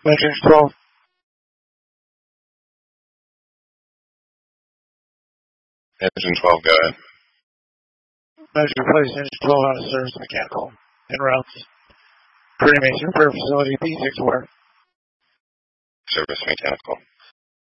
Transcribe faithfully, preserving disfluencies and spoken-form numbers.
Measure twelve. Engine twelve, go ahead. Measure place engine twelve out of service mechanical. En route. Cremation for facility P six where? Service mechanical.